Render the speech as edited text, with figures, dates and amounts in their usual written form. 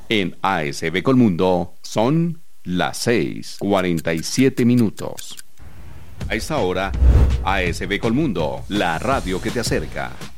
En ASB Colmundo son las 6:47. A esta hora, ASB Colmundo, la radio que te acerca.